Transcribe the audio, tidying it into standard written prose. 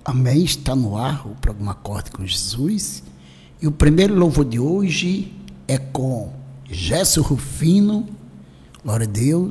Amém, está no ar o programa Acorde com Jesus. E o primeiro louvor de hoje é com Gerson Rufino, glória a Deus.